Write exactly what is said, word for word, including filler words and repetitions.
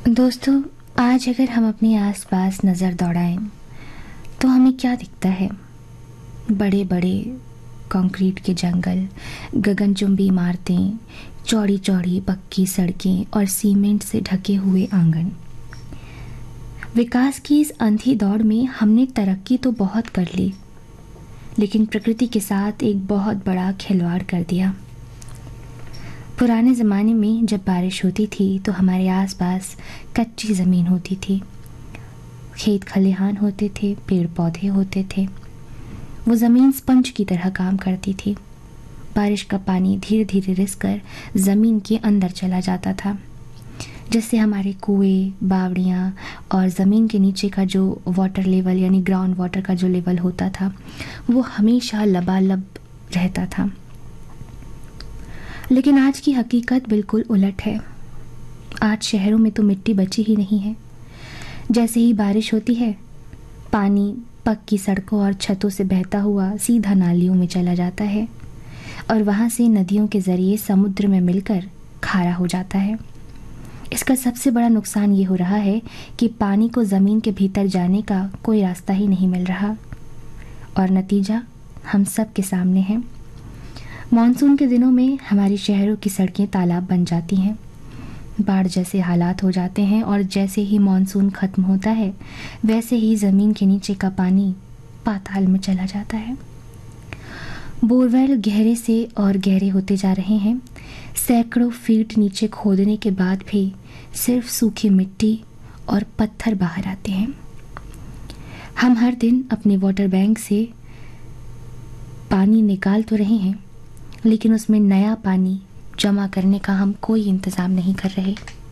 दोस्तों, आज अगर हम अपने आसपास नज़र दौड़ाएं तो हमें क्या दिखता है? बड़े बड़े कंक्रीट के जंगल, गगनचुंबी इमारतें, चौड़ी चौड़ी पक्की सड़कें और सीमेंट से ढके हुए आंगन। विकास की इस अंधी दौड़ में हमने तरक्की तो बहुत कर ली, लेकिन प्रकृति के साथ एक बहुत बड़ा खिलवाड़ कर दिया। पुराने ज़माने में जब बारिश होती थी तो हमारे आसपास कच्ची ज़मीन होती थी, खेत खलिहान होते थे, पेड़ पौधे होते थे। वो ज़मीन स्पंज की तरह काम करती थी। बारिश का पानी धीरे धीरे रिसकर ज़मीन के अंदर चला जाता था, जिससे हमारे कुएं, बावड़ियाँ और ज़मीन के नीचे का जो वाटर लेवल यानी ग्राउंड वाटर का जो लेवल होता था वो हमेशा लबालब रहता था। लेकिन आज की हकीकत बिल्कुल उलट है। आज शहरों में तो मिट्टी बची ही नहीं है। जैसे ही बारिश होती है, पानी पक्की सड़कों और छतों से बहता हुआ सीधा नालियों में चला जाता है और वहाँ से नदियों के ज़रिए समुद्र में मिलकर खारा हो जाता है। इसका सबसे बड़ा नुकसान ये हो रहा है कि पानी को ज़मीन के भीतर जाने का कोई रास्ता ही नहीं मिल रहा और नतीजा हम सब के सामने है। मॉनसून के दिनों में हमारे शहरों की सड़कें तालाब बन जाती हैं, बाढ़ जैसे हालात हो जाते हैं और जैसे ही मॉनसून ख़त्म होता है वैसे ही ज़मीन के नीचे का पानी पाताल में चला जाता है। बोरवेल गहरे से और गहरे होते जा रहे हैं। सैकड़ों फीट नीचे खोदने के बाद भी सिर्फ सूखी मिट्टी और पत्थर बाहर आते हैं। हम हर दिन अपने वाटर बैंक से पानी निकाल तो रहे हैं, लेकिन उसमें नया पानी जमा करने का हम कोई इंतज़ाम नहीं कर रहे।